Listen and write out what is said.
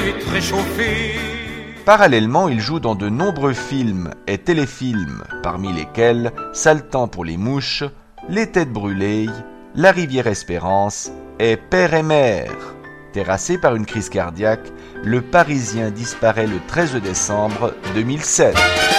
Parallèlement, il joue dans de nombreux films et téléfilms, parmi lesquels Sale temps pour les mouches, Les têtes brûlées, La rivière Espérance et Père et mère. Terrassé par une crise cardiaque, le Parisien disparaît le 13 décembre 2007.